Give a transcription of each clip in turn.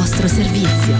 vostro servizio.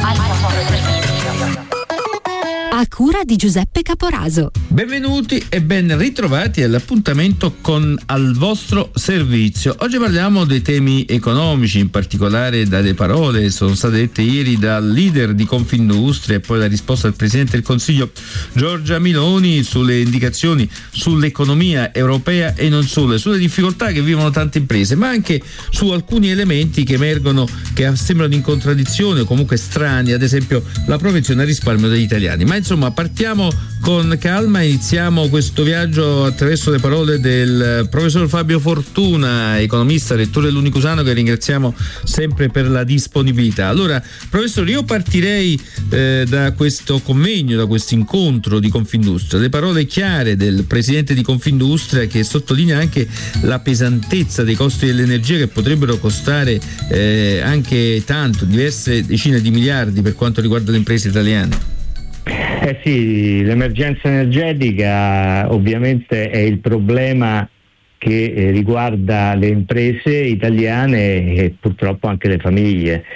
A cura di Giuseppe Caporaso. Benvenuti e ben ritrovati all'appuntamento con Al vostro servizio. Oggi parliamo dei temi economici, in particolare dalle parole sono state dette ieri dal leader di Confindustria e poi la risposta del Presidente del Consiglio Giorgia Meloni sulle indicazioni sull'economia europea e non solo, sulle difficoltà che vivono tante imprese, ma anche su alcuni elementi che emergono che sembrano in contraddizione o comunque strani, ad esempio la propensione al risparmio degli italiani. Ma insomma, partiamo con calma, iniziamo questo viaggio attraverso le parole del professor Fabio Fortuna, economista, rettore dell'Unicusano, che ringraziamo sempre per la disponibilità. Allora, professore, io partirei da questo convegno, da questo incontro di Confindustria, le parole chiare del presidente di Confindustria, che sottolinea anche la pesantezza dei costi dell'energia, che potrebbero costare anche tanto, diverse decine di miliardi per quanto riguarda le imprese italiane. Sì, l'emergenza energetica ovviamente è il problema che riguarda le imprese italiane e purtroppo anche le famiglie.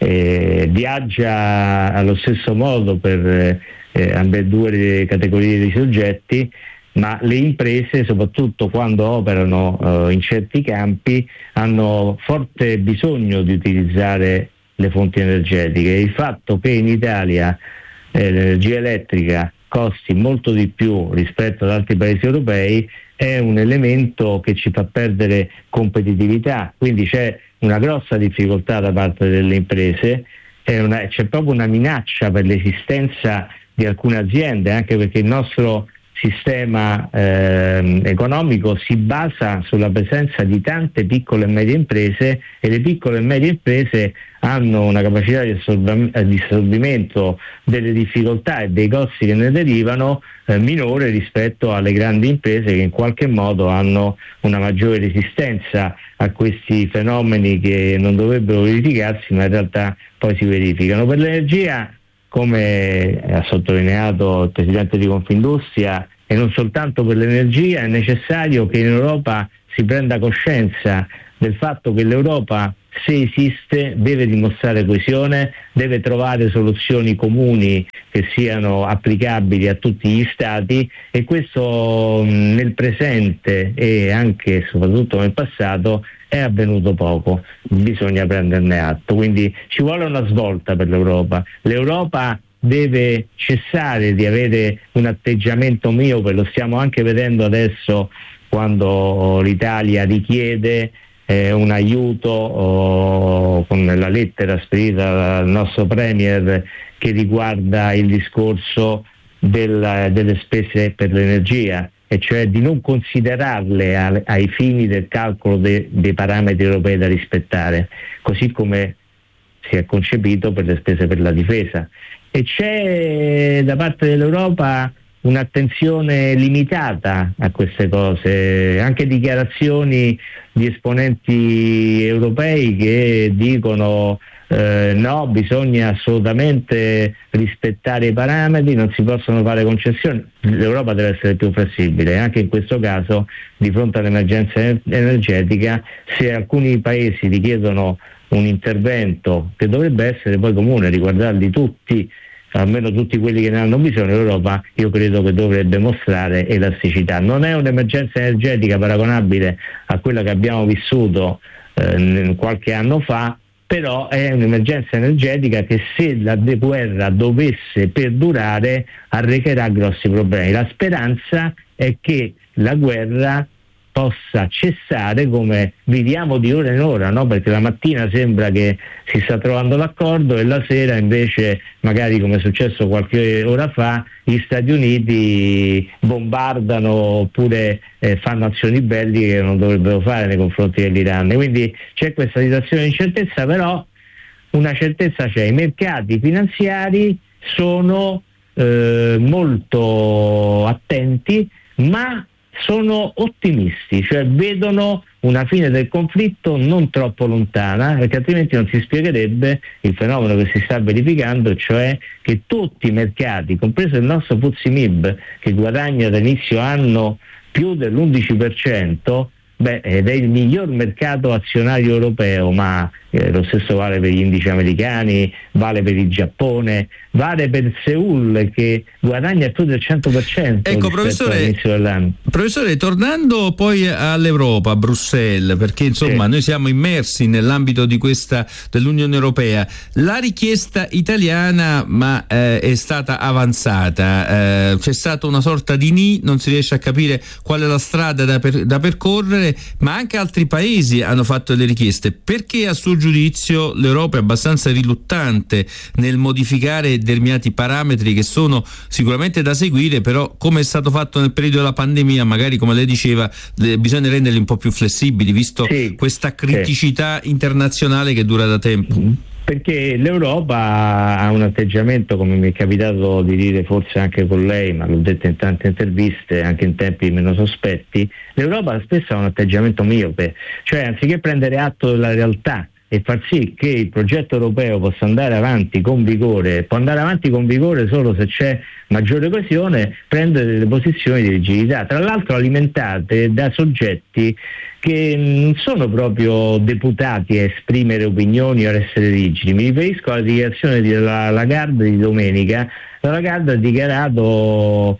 Viaggia allo stesso modo per ambedue le categorie di soggetti, ma le imprese, soprattutto quando operano in certi campi, hanno forte bisogno di utilizzare le fonti energetiche. Il fatto che in Italia l'energia elettrica costi molto di più rispetto ad altri paesi europei è un elemento che ci fa perdere competitività, quindi c'è una grossa difficoltà da parte delle imprese, c'è proprio una minaccia per l'esistenza di alcune aziende, anche perché il nostro sistema economico si basa sulla presenza di tante piccole e medie imprese, e le piccole e medie imprese hanno una capacità di assorbimento delle difficoltà e dei costi che ne derivano minore rispetto alle grandi imprese, che in qualche modo hanno una maggiore resistenza a questi fenomeni che non dovrebbero verificarsi, ma in realtà poi si verificano. Per l'energia, come ha sottolineato il Presidente di Confindustria, e non soltanto per l'energia, è necessario che in Europa si prenda coscienza del fatto che l'Europa, se esiste, deve dimostrare coesione, deve trovare soluzioni comuni che siano applicabili a tutti gli Stati, e questo nel presente e anche e soprattutto nel passato è avvenuto poco. Bisogna prenderne atto, quindi ci vuole una svolta per l'Europa. L'Europa deve cessare di avere un atteggiamento miope, lo stiamo anche vedendo adesso quando l'Italia richiede un aiuto con la lettera spedita dal nostro Premier che riguarda il discorso delle spese per l'energia, e cioè di non considerarle ai fini del calcolo dei parametri europei da rispettare, così come si è concepito per le spese per la difesa. E c'è da parte dell'Europa un'attenzione limitata a queste cose, anche dichiarazioni di esponenti europei che dicono no, bisogna assolutamente rispettare i parametri, non si possono fare concessioni. L'Europa deve essere più flessibile, anche in questo caso di fronte all'emergenza energetica, se alcuni paesi richiedono un intervento che dovrebbe essere poi comune, riguardarli tutti, almeno tutti quelli che ne hanno bisogno, l'Europa io credo che dovrebbe mostrare elasticità. Non è un'emergenza energetica paragonabile a quella che abbiamo vissuto qualche anno fa, però è un'emergenza energetica che, se la guerra dovesse perdurare, arrecherà grossi problemi. La speranza è che la guerra possa cessare, come vediamo di ora in ora, no? Perché la mattina sembra che si sta trovando l'accordo e la sera invece, magari come è successo qualche ora fa, gli Stati Uniti bombardano oppure fanno azioni belliche che non dovrebbero fare nei confronti dell'Iran. E quindi c'è questa situazione di incertezza, però una certezza c'è: i mercati finanziari sono molto attenti, ma sono ottimisti, cioè vedono una fine del conflitto non troppo lontana, perché altrimenti non si spiegherebbe il fenomeno che si sta verificando, cioè che tutti i mercati, compreso il nostro FTSE MIB, che guadagna da inizio anno più dell'11%, ed è il miglior mercato azionario europeo, ma lo stesso vale per gli indici americani, vale per il Giappone, vale per Seul che guadagna più del 100%. Ecco, professore, tornando poi all'Europa, a Bruxelles, perché insomma noi siamo immersi nell'ambito di questa dell'Unione Europea, la richiesta italiana è stata avanzata, c'è stata una sorta di non si riesce a capire qual è la strada da percorrere, ma anche altri paesi hanno fatto le richieste. Perché a suo giudizio l'Europa è abbastanza riluttante nel modificare determinati parametri che sono sicuramente da seguire, però come è stato fatto nel periodo della pandemia, magari come lei diceva, bisogna renderli un po' più flessibili, visto questa criticità internazionale che dura da tempo? Perché l'Europa ha un atteggiamento, come mi è capitato di dire forse anche con lei, ma l'ho detto in tante interviste, anche in tempi meno sospetti, l'Europa spesso ha un atteggiamento miope, cioè anziché prendere atto della realtà e far sì che il progetto europeo possa andare avanti con vigore, può andare avanti con vigore solo se c'è maggiore coesione, prende delle posizioni di rigidità, tra l'altro alimentate da soggetti che non sono proprio deputati a esprimere opinioni o a essere rigidi. Mi riferisco alla dichiarazione della Lagarde di domenica. La Lagarde ha dichiarato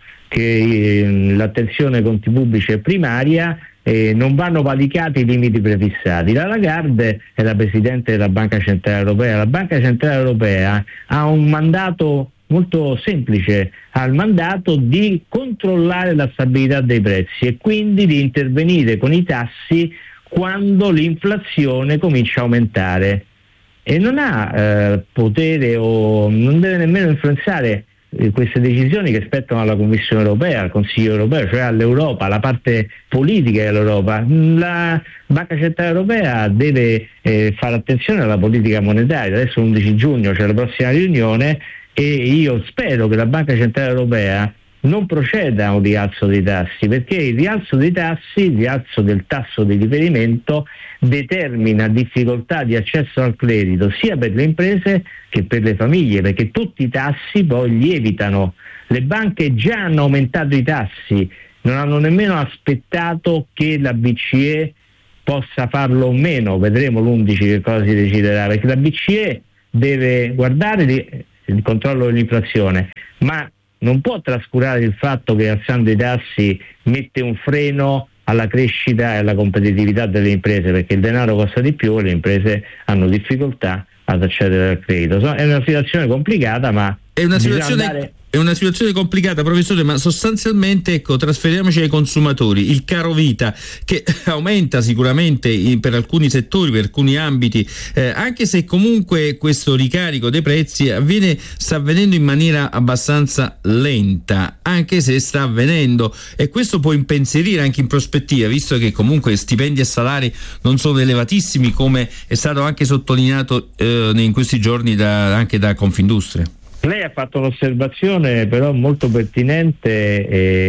che l'attenzione ai conti pubblici è primaria e non vanno valicati i limiti prefissati. La Lagarde è la Presidente della Banca Centrale Europea. La Banca Centrale Europea ha un mandato molto semplice, ha il mandato di controllare la stabilità dei prezzi e quindi di intervenire con i tassi quando l'inflazione comincia a aumentare, e non ha potere o non deve nemmeno influenzare queste decisioni che spettano alla Commissione Europea, al Consiglio Europeo, cioè all'Europa, alla parte politica dell'Europa. La Banca Centrale Europea deve fare attenzione alla politica monetaria. Adesso 11 giugno c'è la prossima riunione e io spero che la Banca Centrale Europea non proceda a un rialzo dei tassi, perché il rialzo dei tassi, il rialzo del tasso di riferimento determina difficoltà di accesso al credito sia per le imprese che per le famiglie, perché tutti i tassi poi lievitano. Le banche già hanno aumentato i tassi, non hanno nemmeno aspettato che la BCE possa farlo o meno, vedremo l'11 che cosa si deciderà, perché la BCE deve guardare il controllo dell'inflazione, ma non può trascurare il fatto che alzando i tassi mette un freno alla crescita e alla competitività delle imprese, perché il denaro costa di più e le imprese hanno difficoltà ad accedere al credito. È una situazione complicata, ma è una situazione complicata, professore, ma sostanzialmente, trasferiamoci ai consumatori. Il caro vita che aumenta sicuramente per alcuni settori, per alcuni ambiti, anche se comunque questo ricarico dei prezzi sta avvenendo in maniera abbastanza lenta, anche se sta avvenendo, e questo può impensierire anche in prospettiva, visto che comunque stipendi e salari non sono elevatissimi, come è stato anche sottolineato in questi giorni anche da Confindustria. Lei ha fatto un'osservazione però molto pertinente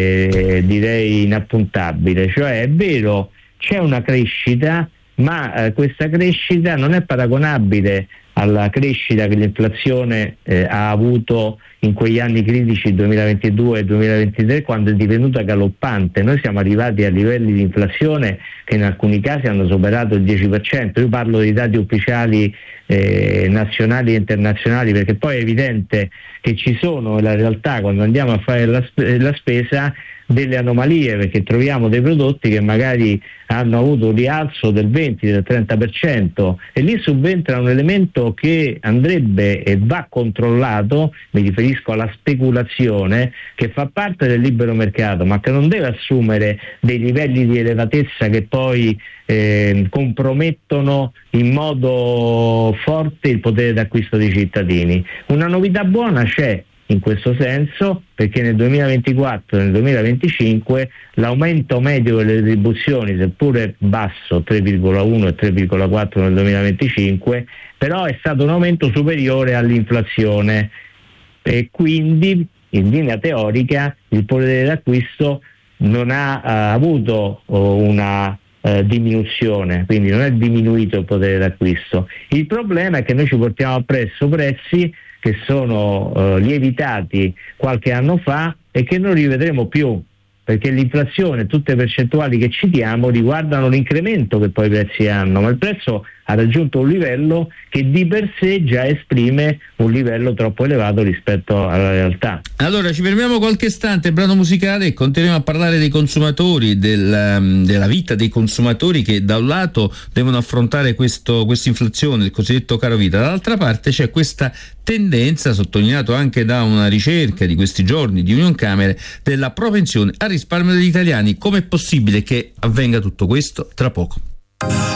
e direi inappuntabile, cioè è vero, c'è una crescita, ma questa crescita non è paragonabile alla crescita che l'inflazione ha avuto in quegli anni critici 2022 e 2023, quando è divenuta galoppante. Noi siamo arrivati a livelli di inflazione che in alcuni casi hanno superato il 10%. Io parlo dei dati ufficiali nazionali e internazionali, perché poi è evidente che ci sono nella realtà, quando andiamo a fare la spesa, delle anomalie, perché troviamo dei prodotti che magari hanno avuto un rialzo del 20, del 30%, e lì subentra un elemento che andrebbe e va controllato. Mi riferisco alla speculazione, che fa parte del libero mercato, ma che non deve assumere dei livelli di elevatezza che poi compromettono in modo forte il potere d'acquisto dei cittadini. Una novità buona c'è in questo senso, perché nel 2024 e nel 2025 l'aumento medio delle retribuzioni, seppure basso, 3,1 e 3,4 nel 2025, però è stato un aumento superiore all'inflazione, e quindi in linea teorica il potere d'acquisto non ha avuto una diminuzione, quindi non è diminuito il potere d'acquisto. Il problema è che noi ci portiamo appresso prezzi che sono lievitati qualche anno fa e che non rivedremo più. perché l'inflazione e tutte le percentuali che citiamo riguardano l'incremento che poi i prezzi hanno, ma il prezzo ha raggiunto un livello che di per sé già esprime un livello troppo elevato rispetto alla realtà. Allora ci fermiamo qualche istante, brano musicale, e continuiamo a parlare dei consumatori, della vita dei consumatori che da un lato devono affrontare questa inflazione, il cosiddetto caro vita, dall'altra parte c'è questa tendenza, sottolineato anche da una ricerca di questi giorni di Unioncamere, della propensione al risparmio degli italiani. Com'è possibile che avvenga tutto questo? Tra poco.